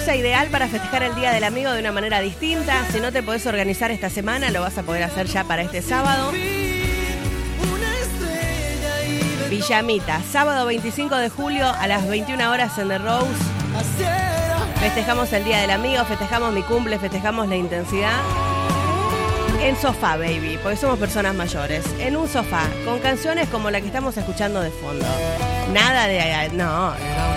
excusa ideal para festejar el Día del Amigo de una manera distinta. Si no te podés organizar esta semana, lo vas a poder hacer ya para este sábado. Villamita, sábado 25 de julio a las 21 horas en The Rose. Festejamos el Día del Amigo, festejamos mi cumple, festejamos la intensidad. En sofá, baby, porque somos personas mayores. En un sofá, con canciones como la que estamos escuchando de fondo. Nada de... No,